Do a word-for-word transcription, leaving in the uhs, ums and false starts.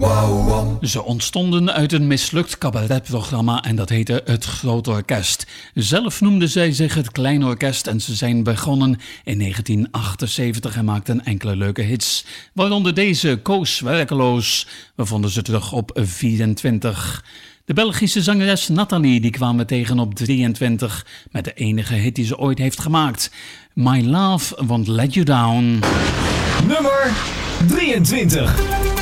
Ze ontstonden uit een mislukt cabaretprogramma en dat heette Het Groot Orkest. Zelf noemden zij zich Het Klein Orkest en ze zijn begonnen in negentien achtenzeventig en maakten enkele leuke hits. Waaronder deze, Koos Werkeloos. We vonden ze terug op vierentwintig. De Belgische zangeres Nathalie die kwamen we tegen op drieëntwintig met de enige hit die ze ooit heeft gemaakt. My Love Won't Let You Down. Nummer drieëntwintig.